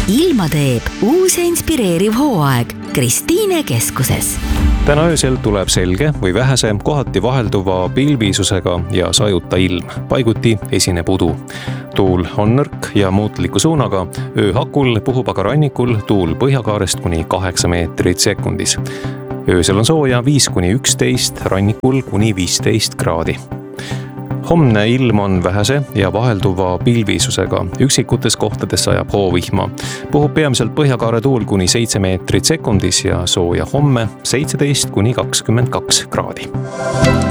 ilma teeb uus ja inspireeriv hooaeg Kristiine keskuses. Täna öösel tuleb selge või vähese, kohati vahelduva pilvisusega ja sajuta ilm. Paiguti esineb udu. Tuul on nõrk ja muutliku suunaga. Ööhakul puhub aga rannikul tuul põhjakaarest kuni 8 meetrit sekundis. Öösel on sooja 5–11, rannikul kuni 15 kraadi. Homne ilm on vähese ja vahelduva pilvisusega. Üksikutes kohtades sajab hoovihma. Puhub peamiselt põhjakaare tuul kuni 7 meetrit sekundis ja sooja homme 17–22 kraadi.